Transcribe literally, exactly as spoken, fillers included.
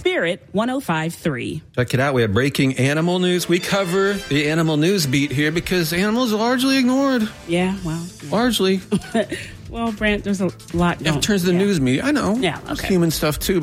Spirit one oh five point three. Check it out. We have breaking animal news. We cover the animal news beat here because animals are largely ignored. Yeah, well. Yeah. Largely. Well, Brant, there's a lot going on. In terms of the yeah. news media, I know. Yeah, okay. There's human stuff, too.